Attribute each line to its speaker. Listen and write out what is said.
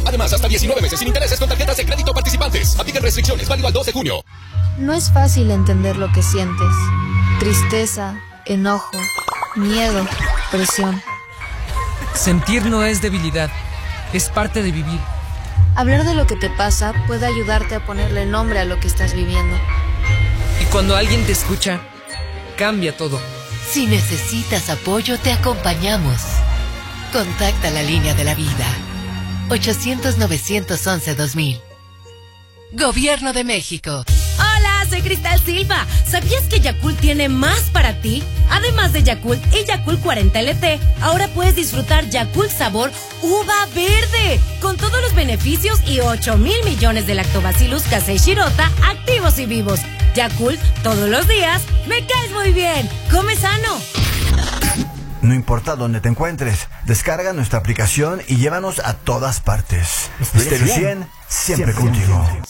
Speaker 1: Además, hasta 19 meses sin intereses con tarjetas de crédito participantes. Aplican restricciones, válido al 2 de junio.
Speaker 2: No es fácil entender lo que sientes. Tristeza, enojo, miedo, presión.
Speaker 3: Sentir no es debilidad, es parte de vivir.
Speaker 2: Hablar de lo que te pasa puede ayudarte a ponerle nombre a lo que estás viviendo.
Speaker 3: Y cuando alguien te escucha, cambia todo.
Speaker 4: Si necesitas apoyo, te acompañamos. Contacta la línea de la vida. 800-911-2000. Gobierno de México.
Speaker 5: Hola, soy Cristal Silva. ¿Sabías que Yakult tiene más para ti? Además de Yakult y Yakult 40 LT, ahora puedes disfrutar Yakult sabor uva verde, con todos los beneficios y 8,000 millones de lactobacillus casei shirota activos y vivos. Yakult, todos los días, me caes muy bien. Come sano.
Speaker 6: No importa dónde te encuentres, descarga nuestra aplicación y llévanos a todas partes. Stereo 100, siempre contigo.